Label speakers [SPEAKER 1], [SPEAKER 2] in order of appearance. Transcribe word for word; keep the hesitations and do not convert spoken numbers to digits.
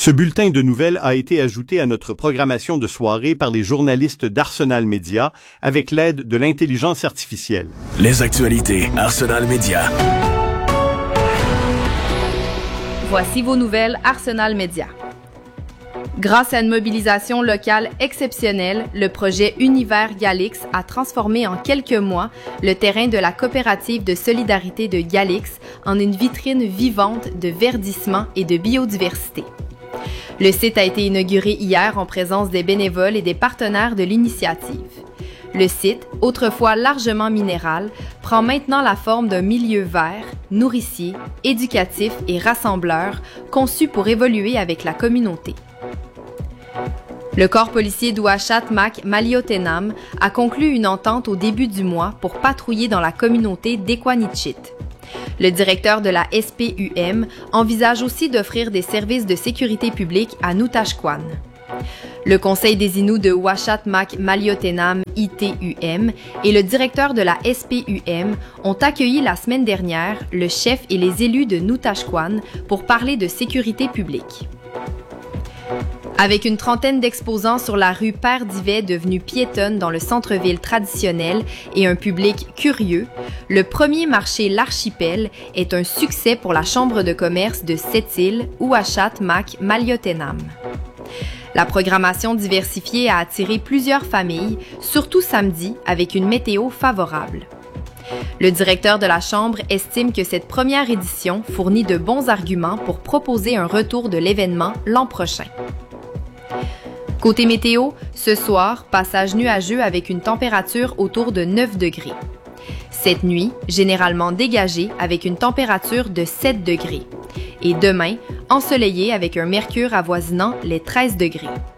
[SPEAKER 1] Ce bulletin de nouvelles a été ajouté à notre programmation de soirée par les journalistes d'Arsenal Média avec l'aide de l'intelligence artificielle.
[SPEAKER 2] Les actualités Arsenal Média.
[SPEAKER 3] Voici vos nouvelles Arsenal Média. Grâce à une mobilisation locale exceptionnelle, le projet Univers Galix a transformé en quelques mois le terrain de la coopérative de solidarité de Galix en une vitrine vivante de verdissement et de biodiversité. Le site a été inauguré hier en présence des bénévoles et des partenaires de l'initiative. Le site, autrefois largement minéral, prend maintenant la forme d'un milieu vert, nourricier, éducatif et rassembleur, conçu pour évoluer avec la communauté. Le corps policier d'Ouachat Mak Maliotenam a conclu une entente au début du mois pour patrouiller dans la communauté d'Equanichit. Le directeur de la S P U M envisage aussi d'offrir des services de sécurité publique à Noutashquan. Le conseil des Inuits de Ouachat Mak Maliotenam I T U M et le directeur de la S P U M ont accueilli la semaine dernière le chef et les élus de Noutashquan pour parler de sécurité publique. Avec une trentaine d'exposants sur la rue Père d'Ivet devenue piétonne dans le centre-ville traditionnel et un public curieux, le premier marché L'Archipel est un succès pour la Chambre de commerce de Sept-Îles, Ouachat Mak Maliotenam. La programmation diversifiée a attiré plusieurs familles, surtout samedi, avec une météo favorable. Le directeur de la Chambre estime que cette première édition fournit de bons arguments pour proposer un retour de l'événement l'an prochain. Côté météo, ce soir, passage nuageux avec une température autour de neuf degrés. Cette nuit, généralement dégagée avec une température de sept degrés. Et demain, ensoleillé avec un mercure avoisinant les treize degrés.